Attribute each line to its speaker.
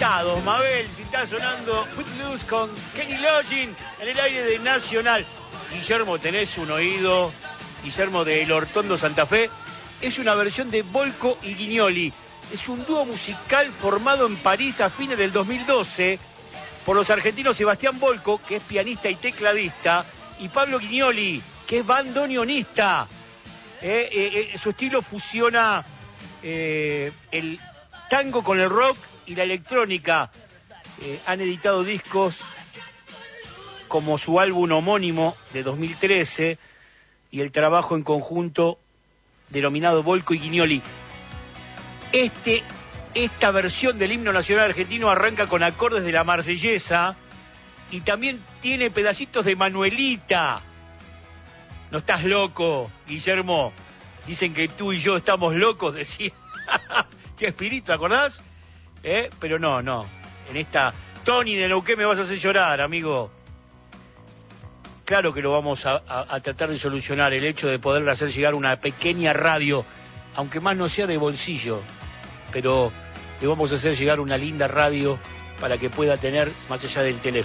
Speaker 1: pesados, Mabel, si está sonando Footloose con Kenny Loggins en el aire de Nacional. Guillermo, tenés un oído. Guillermo de El Hortondo, Santa Fe. Es una versión de Volco y Guignoli. Es un dúo musical formado en París a fines del 2012 por los argentinos Sebastián Volco, que es pianista y tecladista, y Pablo Guignoli, que es bandoneonista. Su estilo fusiona el tango con el rock y la electrónica. Han editado discos como su álbum homónimo de 2013 y el trabajo en conjunto denominado Volco y Guignoli. Esta versión del himno nacional argentino arranca con acordes de la Marsellesa y también tiene pedacitos de Manuelita. No estás loco, Guillermo. Dicen que tú y yo estamos locos, decía Chespirito, ¿te acordás? Pero no. En esta Tony de Neuquén me vas a hacer llorar, amigo. Claro que lo vamos a tratar de solucionar, el hecho de poderle hacer llegar una pequeña radio, aunque más no sea de bolsillo, pero le vamos a hacer llegar una linda radio para que pueda tener más allá del teléfono.